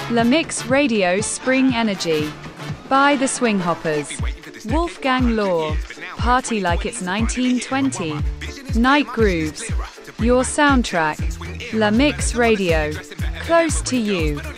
La Mix Radio Spring Energy by the Swinghoppers. Wolfgang Law. Party like it's 1920. Night Grooves. Your soundtrack. La Mix Radio. Close to you.